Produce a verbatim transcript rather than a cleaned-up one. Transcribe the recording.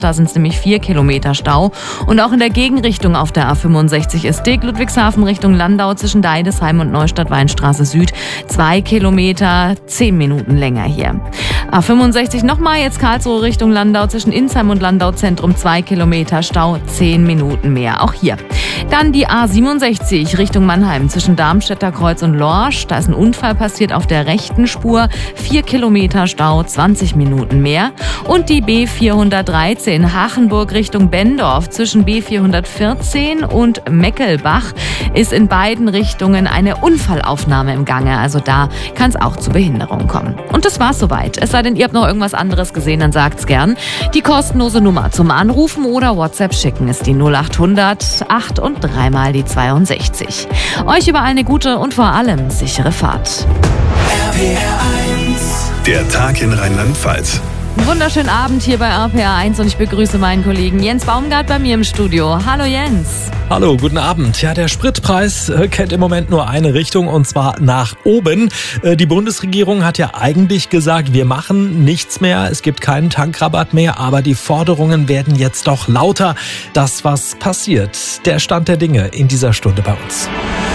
Da sind es nämlich vier Kilometer Stau. Und auch in der Gegenrichtung auf der A fünfundsechzig ist dick. Ludwigshafen Richtung Landau zwischen Deidesheim und Neustadt-Weinstraße Süd. Zwei Kilometer, zehn Minuten länger hier. A fünfundsechzig nochmal, jetzt Karlsruhe Richtung Landau zwischen Insheim und Landau Zentrum. Zwei Kilometer Stau, zehn Minuten mehr. Auch hier. Dann die A siebenundsechzig Richtung Mannheim zwischen Darmstädter Kreuz und Lorsch. Da ist ein Unfall passiert auf der rechten Spur. Vier Kilometer Stau, zwanzig Minuten mehr. Und die B vierhundertdreizehn Hachenburg Richtung Bendorf zwischen B vierhundertvierzehn und Meckelbach ist in beiden Richtungen eine Unfallaufnahme im Gange. Also da kann es auch zu Behinderungen kommen. Und das war's soweit. Es sei denn, ihr habt noch irgendwas anderes gesehen, dann sagt's gern. Die kostenlose Nummer zum Anrufen oder WhatsApp schicken ist die null acht hundert acht und dreimal die zweiundsechzig. Euch überall eine gute und vor allem sichere Fahrt. R P R eins. Der Tag in Rheinland-Pfalz. Einen wunderschönen Abend hier bei R P R eins und ich begrüße meinen Kollegen Jens Baumgart bei mir im Studio. Hallo Jens. Hallo, guten Abend. Ja, der Spritpreis äh, kennt im Moment nur eine Richtung und zwar nach oben. Äh, die Bundesregierung hat ja eigentlich gesagt, wir machen nichts mehr, es gibt keinen Tankrabatt mehr, aber die Forderungen werden jetzt doch lauter. Das, was passiert, der Stand der Dinge in dieser Stunde bei uns.